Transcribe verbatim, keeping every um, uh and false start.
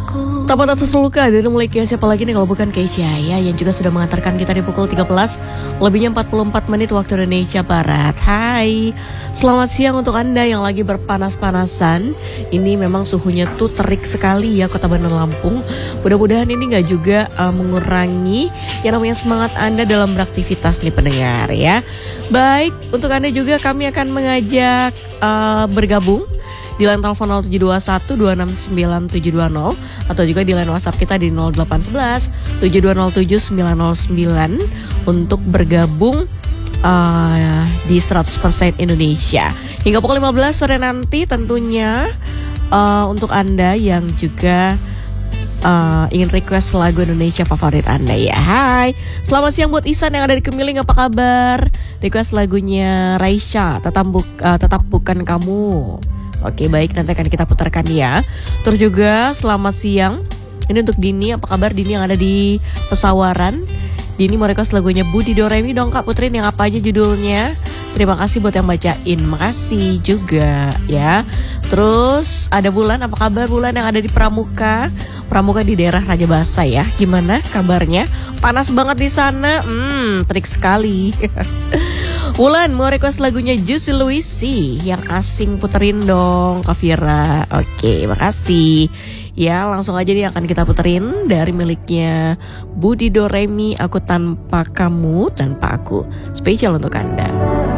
Tanpa atas luka dari mulai siapa lagi nih kalau bukan Keisha ya, yang juga sudah mengantarkan kita di pukul tiga belas lebihnya empat puluh empat menit waktu Indonesia Barat. Hai, selamat siang untuk Anda yang lagi berpanas-panasan. Ini memang suhunya tuh terik sekali ya Kota Bandar Lampung. Mudah-mudahan ini gak juga uh, mengurangi yang namanya semangat Anda dalam beraktivitas nih pendengar ya. Baik, untuk Anda juga kami akan mengajak uh, bergabung di line telepon nol tujuh dua satu dua enam sembilan tujuh dua nol atau juga di line WhatsApp kita di nol delapan satu satu tujuh dua nol tujuh sembilan nol sembilan untuk bergabung uh, di seratus persen Indonesia. Hingga pukul lima belas sore nanti tentunya uh, untuk Anda yang juga uh, ingin request lagu Indonesia favorit Anda ya. Hai, selamat siang buat Isan yang ada di Kemiling, apa kabar? Request lagunya Raisya, tetap, buk, uh, tetap bukan kamu. Oke baik, nanti akan kita putarkan ya. Terus juga selamat siang. Ini untuk Dini, apa kabar Dini yang ada di Pesawaran. Dini mau request lagunya Budi Doremi dong Kak, puterin yang apa aja judulnya. Terima kasih buat yang bacain, makasih juga ya. Terus ada Bulan, apa kabar Bulan yang ada di Pramuka. Pramuka di daerah Raja Basa ya. Gimana kabarnya? Panas banget di sana. Hmm, terik sekali. Wulan mau request lagunya Juicy Luisi yang asing, puterin dong Kak Vira. Oke, makasih. Ya, langsung aja nih akan kita puterin dari miliknya Budi Doremi, Aku Tanpa Kamu Tanpa Aku. Spesial untuk Anda.